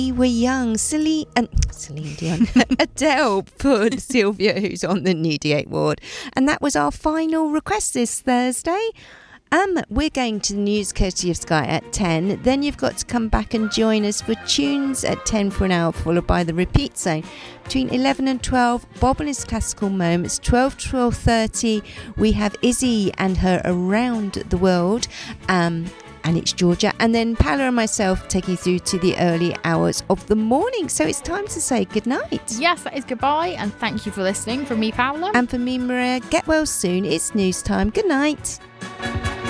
We Were Young, Celine Dion, Adele for Sylvia, who's on the Newdy 8 ward. And that was our final request this Thursday. We're going to the news courtesy of Sky at 10. Then you've got to come back and join us for tunes at 10 for an hour, followed by the repeat zone. Between 11 and 12, Bob and his classical moments. 12 to 12:30, we have Izzy and her Around the World. And it's Georgia. And then Paola and myself taking you through to the early hours of the morning. So it's time to say goodnight. Yes, that is goodbye. And thank you for listening. From me, Paola. And from me, Maria. Get well soon. It's news time. Good night.